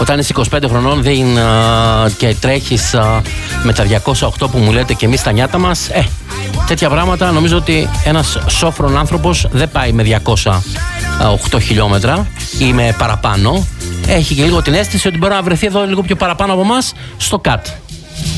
Όταν είσαι 25 χρονών και τρέχεις με τα 208 που μου λέτε και εμείς τα νιάτα μας, τέτοια πράγματα νομίζω ότι ένας σόφρον άνθρωπος δεν πάει με 208 χιλιόμετρα ή με παραπάνω. Έχει και λίγο την αίσθηση ότι μπορεί να βρεθεί εδώ λίγο πιο παραπάνω από εμάς στο ΚΑΤ.